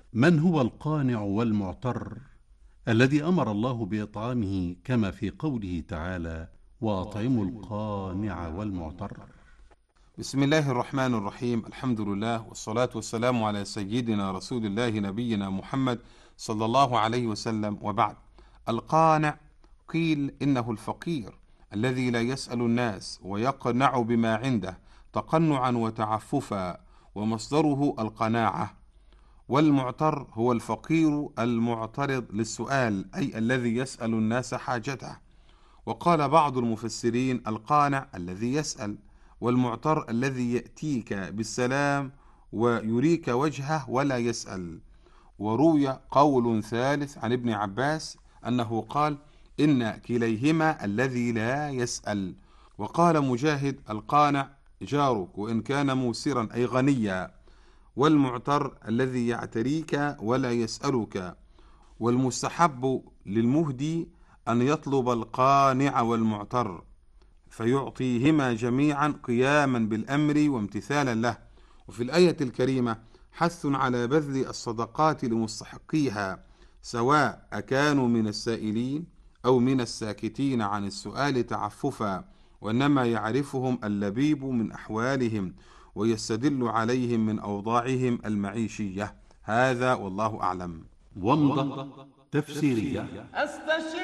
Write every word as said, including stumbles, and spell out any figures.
من هو القانع والمعتر الذي أمر الله بإطعامه كما في قوله تعالى: وأطعموا القانع والمعتر؟ بسم الله الرحمن الرحيم. الحمد لله والصلاة والسلام على سيدنا رسول الله نبينا محمد صلى الله عليه وسلم، وبعد. القانع قيل إنه الفقير الذي لا يسأل الناس ويقنع بما عنده تقنعا وتعففا، ومصدره القناعة. والمعتر هو الفقير المعترض للسؤال، أي الذي يسأل الناس حاجته. وقال بعض المفسرين: القانع الذي يسأل، والمعتر الذي يأتيك بالسلام ويريك وجهه ولا يسأل. وروي قول ثالث عن ابن عباس أنه قال: إن كليهما الذي لا يسأل. وقال مجاهد: القانع جارك وإن كان موسرا أي غنيا، والمعتر الذي يعتريك ولا يسألك. والمستحب للمهدي أن يطلب القانع والمعتر فيعطيهما جميعا قياما بالأمر وامتثالا له. وفي الآية الكريمة حث على بذل الصدقات لمستحقيها، سواء أكانوا من السائلين أو من الساكتين عن السؤال تعففا، وإنما يعرفهم اللبيب من أحوالهم ويستدل عليهم من أوضاعهم المعيشية. هذا والله أعلم. ومضة تفسيرية.